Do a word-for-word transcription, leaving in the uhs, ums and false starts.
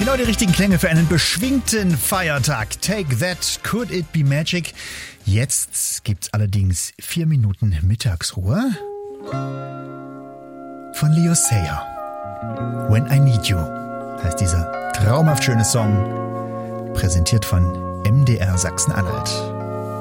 Genau die richtigen Klänge für einen beschwingten Feiertag. Take that, could it be magic? Jetzt gibt's allerdings vier Minuten Mittagsruhe von Leo Sayer. When I Need You heißt dieser traumhaft schöne Song, präsentiert von M D R Sachsen-Anhalt.